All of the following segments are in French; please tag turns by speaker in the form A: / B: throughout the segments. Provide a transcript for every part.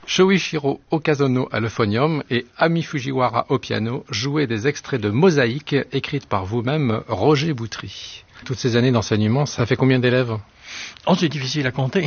A: Shoichiro Okazono à l'euphonium et Ami Fujiwara au piano jouaient des extraits de Mosaïque écrites par vous-même, Roger Boutry. Toutes ces années d'enseignement, ça fait combien d'élèves ?
B: Oh, c'est difficile à compter.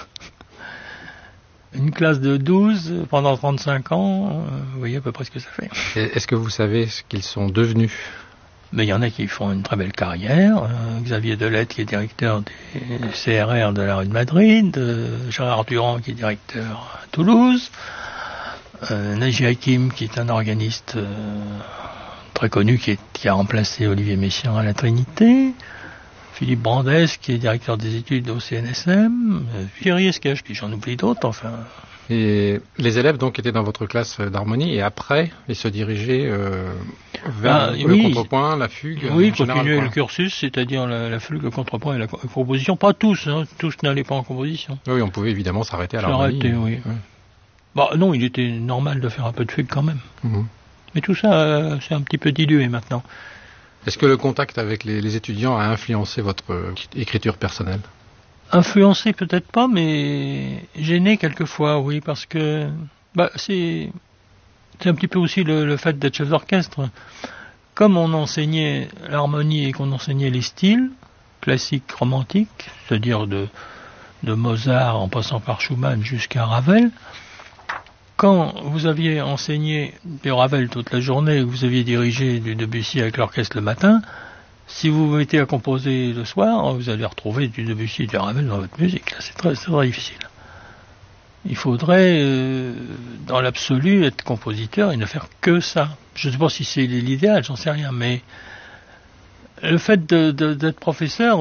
B: Une classe de 12 pendant 35 ans, vous voyez à peu près ce que ça fait.
A: Et est-ce que vous savez ce qu'ils sont devenus ?
B: Mais il y en a qui font une très belle carrière. Xavier Delette qui est directeur des CRR de la rue de Madrid, Gérard Durand qui est directeur à Toulouse, Naji Hakim qui est un organiste très connu qui a remplacé Olivier Messiaen à la Trinité, Philippe Brandès qui est directeur des études au CNSM, Thierry Esquèche, puis j'en oublie d'autres, enfin...
A: Et les élèves donc étaient dans votre classe d'harmonie et après ils se dirigeaient vers le contrepoint, la fugue.
B: Oui, continuer le cursus, c'est-à-dire la fugue, le contrepoint et la composition. Pas tous, tous n'allaient pas en composition.
A: Oui, on pouvait évidemment s'arrêter à l'harmonie.
B: Oui. Bah, non, il était normal de faire un peu de fugue quand même. Mm-hmm. Mais tout ça, c'est un petit peu dilué maintenant.
A: Est-ce que le contact avec les étudiants a influencé votre écriture personnelle ?
B: Influencé peut-être pas, mais gêné quelquefois, oui, parce que c'est un petit peu aussi le fait d'être chef d'orchestre. Comme on enseignait l'harmonie et qu'on enseignait les styles classiques, romantiques, c'est-à-dire de Mozart en passant par Schumann jusqu'à Ravel, quand vous aviez enseigné du Ravel toute la journée, vous aviez dirigé du Debussy avec l'orchestre le matin, si vous vous mettez à composer le soir, vous allez retrouver du Debussy et du Ravel dans votre musique. Là, c'est très difficile. Il faudrait, dans l'absolu, être compositeur et ne faire que ça. Je ne sais pas si c'est l'idéal, j'en sais rien, mais le fait d'être professeur,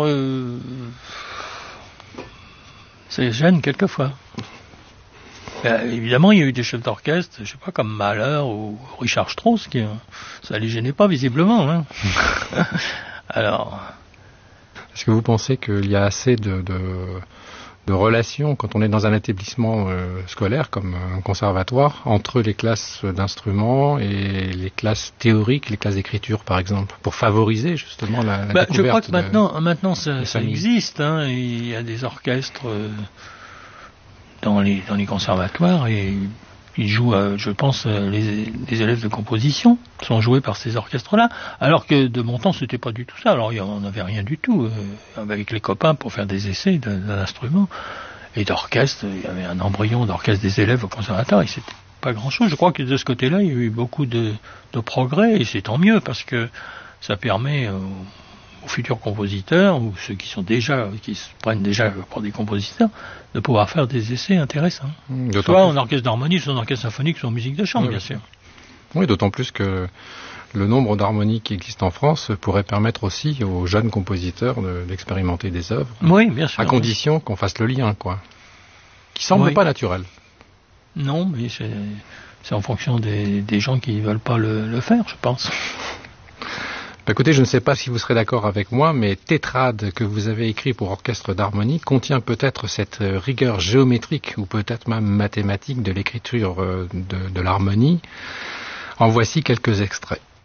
B: ça gêne quelquefois. Évidemment, il y a eu des chefs d'orchestre, je sais pas, comme Mahler ou Richard Strauss, ça les gênait pas visiblement. Hein. Alors,
A: est-ce que vous pensez qu'il y a assez de relations quand on est dans un établissement scolaire comme un conservatoire entre les classes d'instruments et les classes théoriques, les classes d'écriture par exemple, pour favoriser justement la découverte?
B: Je crois que maintenant ça existe. Hein, il y a des orchestres dans les conservatoires et ils jouent, je pense, les élèves de composition sont joués par ces orchestres-là, alors que de mon temps, c'était pas du tout ça. Alors, on n'avait rien du tout, avec les copains pour faire des essais d'un instrument. Et d'orchestre, il y avait un embryon d'orchestre des élèves au conservatoire, et c'était pas grand-chose. Je crois que de ce côté-là, il y a eu beaucoup de progrès, et c'est tant mieux, parce que ça permet aux futurs compositeurs, ou ceux qui se prennent déjà pour des compositeurs, de pouvoir faire des essais intéressants. Soit en orchestre d'harmonie, soit en orchestre symphonique, soit en musique de chambre, bien sûr.
A: Oui, d'autant plus que le nombre d'harmonies qui existent en France pourrait permettre aussi aux jeunes compositeurs d'expérimenter des œuvres.
B: Oui, bien sûr.
A: À condition qu'on fasse le lien, quoi. Qui semble pas naturel.
B: Non, mais c'est en fonction des gens qui veulent pas le faire, je pense.
A: Écoutez, je ne sais pas si vous serez d'accord avec moi, mais Tétrade, que vous avez écrit pour orchestre d'harmonie, contient peut-être cette rigueur géométrique ou peut-être même mathématique de l'écriture de l'harmonie. En voici quelques extraits.